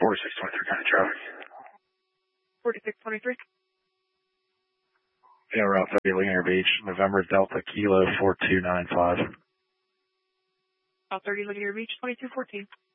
4623 kind of traffic. 4623. Yeah, Route 30, Lanier Beach, November Delta Kilo 4295. Route 30, Lanier Beach, 2214.